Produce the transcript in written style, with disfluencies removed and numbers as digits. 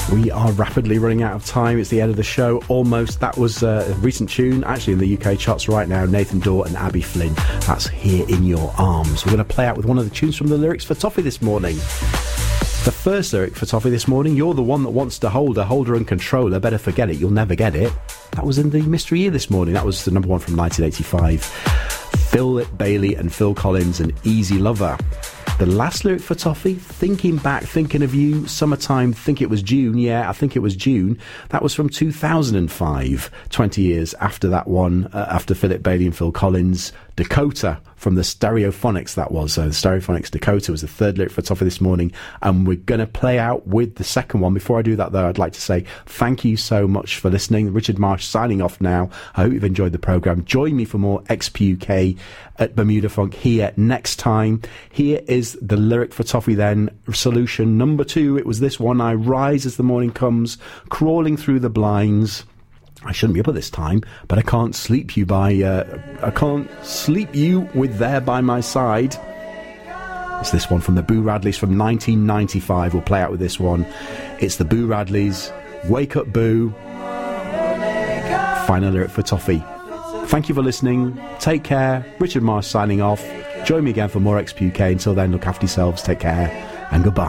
We are rapidly running out of time. It's the end of the show, almost. That was a recent tune, actually in the UK charts right now. Nathan Dawe and Abby Flynn. That's Here in Your Arms. We're going to play out with one of the tunes from the lyrics for Toffee this morning. The first lyric for Toffee this morning: you're the one that wants to hold her and control her. Better forget it, you'll never get it. That was in the Mystery Year this morning. That was the number one from 1985. Philip Bailey and Phil Collins and Easy Lover. The last lyric for Toffee, thinking back, thinking of you, summertime, think it was June. Yeah, I think it was June. That was from 2005, 20 years after that one, after Philip Bailey and Phil Collins. Dakota from the Stereophonics, that was. So the Stereophonics Dakota was the third lyric for Toffee this morning. And we're going to play out with the second one. Before I do that, though, I'd like to say thank you so much for listening. Richard Marsh signing off now. I hope you've enjoyed the programme. Join me for more XPUK at Bermuda Funk here next time. Here is the lyric for Toffee then. Solution number 2. It was this one. I rise as the morning comes, crawling through the blinds. I shouldn't be up at this time, but I can't sleep you with there by my side. It's this one from the Boo Radleys from 1995. We'll play out with this one. It's the Boo Radleys. Wake up, Boo. Final lyric for Toffee. Thank you for listening. Take care. Richard Marsh signing off. Join me again for more XPUK. Until then, look after yourselves. Take care and goodbye.